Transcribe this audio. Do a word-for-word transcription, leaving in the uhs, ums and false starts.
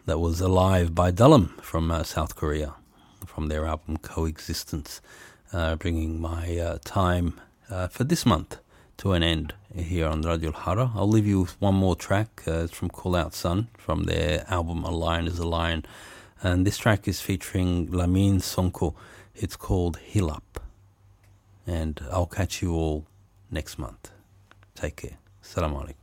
That was Alive by Dallum from uh, South Korea, from their album Coexistence, uh, bringing my uh, time uh, for this month to an end here on Radio Hara. I'll leave you with one more track. Uh, it's from Call Out Sun, from their album A Lion is a Lion. And this track is featuring Lamin Sonko. It's called Heal Up. And I'll catch you all next month. Take care. Assalamu alaikum.